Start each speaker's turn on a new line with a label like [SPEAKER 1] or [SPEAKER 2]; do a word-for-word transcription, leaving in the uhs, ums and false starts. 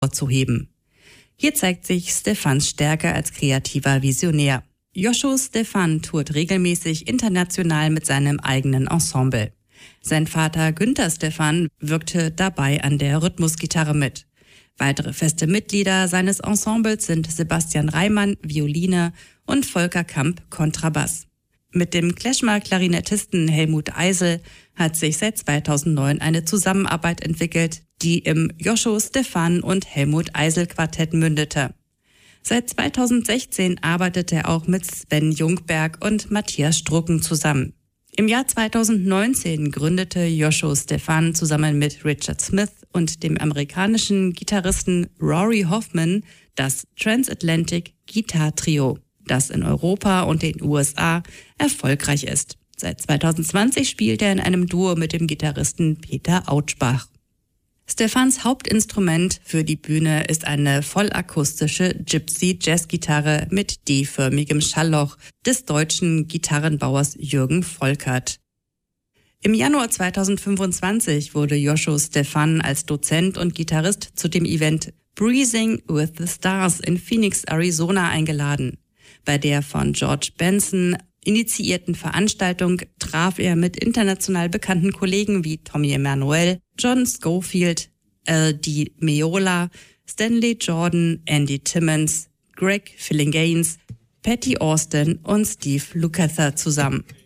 [SPEAKER 1] hervorzuheben. Hier zeigt sich Stefans Stärke als kreativer Visionär. Joshua Stefan tourt regelmäßig international mit seinem eigenen Ensemble. Sein Vater Günther Stefan wirkte dabei an der Rhythmusgitarre mit. Weitere feste Mitglieder seines Ensembles sind Sebastian Reimann, Violine und Volker Kamp, Kontrabass. Mit dem Klezmer-Klarinettisten Helmut Eisel hat sich seit zweitausendneun eine Zusammenarbeit entwickelt, die im Joshua Stefan und Helmut Eisel Quartett mündete. Seit zweitausendsechzehn arbeitet er auch mit Sven Jungberg und Matthias Strucken zusammen. Im Jahr zweitausendneunzehn gründete Joshua Stefan zusammen mit Richard Smith und dem amerikanischen Gitarristen Rory Hoffman das Transatlantic Guitar Trio, das in Europa und den U S A erfolgreich ist. Seit zweitausendzwanzig spielt er in einem Duo mit dem Gitarristen Peter Autschbach. Stefans Hauptinstrument für die Bühne ist eine vollakustische Gypsy-Jazz-Gitarre mit D-förmigem Schallloch des deutschen Gitarrenbauers Jürgen Volkert. Im Januar zweitausendfünfundzwanzig wurde Joshua Stefan als Dozent und Gitarrist zu dem Event Breathing with the Stars in Phoenix, Arizona eingeladen. Bei der von George Benson initiierten Veranstaltung traf er mit international bekannten Kollegen wie Tommy Emmanuel, John Scofield, L D Meola, Stanley Jordan, Andy Timmons, Greg Phillinganes, Patty Austin und Steve Lukather zusammen.